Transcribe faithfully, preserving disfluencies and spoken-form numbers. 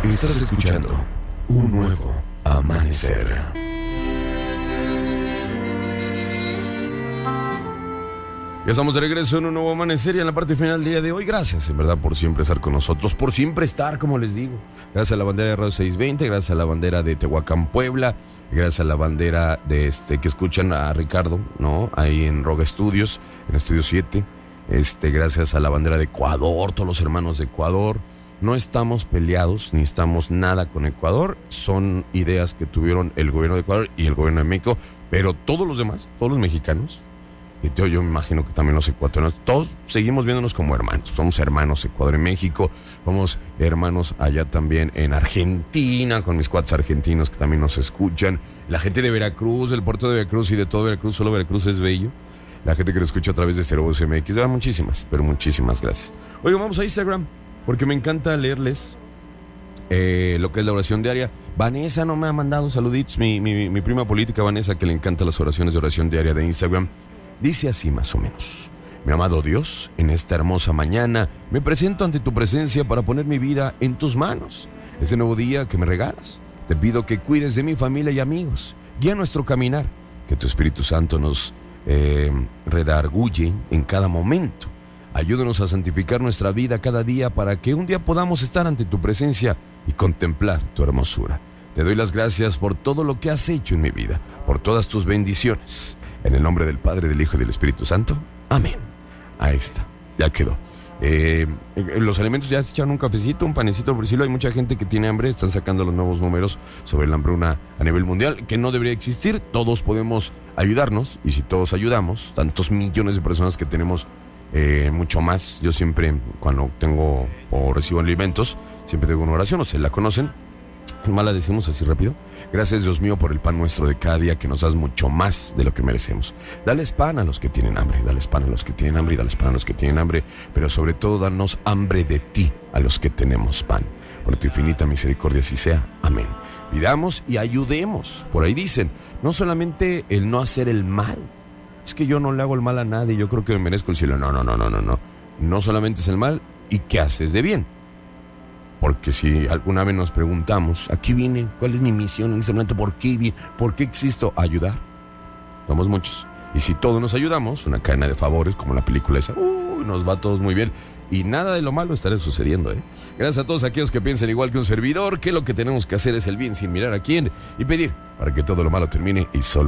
Estás escuchando un nuevo amanecer. Ya estamos de regreso en un nuevo amanecer y en la parte final del día de hoy. Gracias, en verdad, por siempre estar con nosotros, por siempre estar, como les digo. Gracias a la bandera de Radio seiscientos veinte, gracias a la bandera de Tehuacán, Puebla, gracias a la bandera de este que escuchan a Ricardo, ¿no? Ahí en Roga Studios, en Estudio siete. Este, gracias a la bandera de Ecuador, todos los hermanos de Ecuador. No estamos peleados, ni estamos nada con Ecuador. Son ideas que tuvieron el gobierno de Ecuador y el gobierno de México, pero todos los demás, todos los mexicanos, y yo, yo me imagino que también los ecuatorianos, todos seguimos viéndonos como hermanos. Somos hermanos Ecuador y México, somos hermanos allá también en Argentina, con mis cuates argentinos que también nos escuchan. La gente de Veracruz, del puerto de Veracruz y de todo Veracruz, solo Veracruz es bello. La gente que lo escucha a través de Estereobús M X, ah, muchísimas, pero muchísimas gracias. Oigan, vamos a Instagram, porque me encanta leerles eh, lo que es la oración diaria. Vanessa no me ha mandado saluditos, mi, mi, mi prima política Vanessa, que le encanta las oraciones de oración diaria de Instagram. Dice así más o menos: mi amado Dios, en esta hermosa mañana me presento ante tu presencia para poner mi vida en tus manos. Ese nuevo día que me regalas, te pido que cuides de mi familia y amigos. Guía nuestro caminar, que tu Espíritu Santo nos eh, redarguye en cada momento. Ayúdanos a santificar nuestra vida cada día para que un día podamos estar ante tu presencia y contemplar tu hermosura. Te doy las gracias por todo lo que has hecho en mi vida, por todas tus bendiciones. En el nombre del Padre, del Hijo y del Espíritu Santo. Amén. Ahí está, ya quedó. Eh, los alimentos ya se echan un cafecito, un panecito por decirlo. Hay mucha gente que tiene hambre, están sacando los nuevos números sobre la hambruna a nivel mundial, que no debería existir. Todos podemos ayudarnos, y si todos ayudamos, tantos millones de personas que tenemos, eh, mucho más. Yo siempre, cuando tengo o recibo alimentos, siempre tengo una oración, o se la conocen. Más la decimos así rápido. Gracias, Dios mío, por el pan nuestro de cada día, que nos das mucho más de lo que merecemos. Dales pan a los que tienen hambre, dales pan a los que tienen hambre y dales pan a los que tienen hambre, pero sobre todo danos hambre de ti a los que tenemos pan. Por tu infinita misericordia así sea. Amén. Pidamos y ayudemos. Por ahí dicen, no solamente el no hacer el mal. Es que yo no le hago el mal a nadie, yo creo que me merezco el cielo. No, no, no, no, no, no. No solamente es el mal, ¿y qué haces de bien? Porque si alguna vez nos preguntamos, ¿aquí vine? ¿Cuál es mi misión en este momento? ¿Por qué vine? ¿Por qué existo? Ayudar. Somos muchos. Y si todos nos ayudamos, una cadena de favores, como la película esa, uh, nos va a todos muy bien. Y nada de lo malo estará sucediendo, ¿eh? Gracias a todos aquellos que piensan igual que un servidor, que lo que tenemos que hacer es el bien sin mirar a quién y pedir para que todo lo malo termine y solo